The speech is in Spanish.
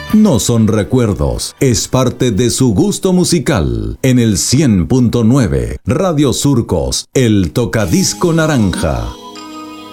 no son recuerdos, es parte de su gusto musical. En el 100.9, Radio Surcos, el tocadisco naranja.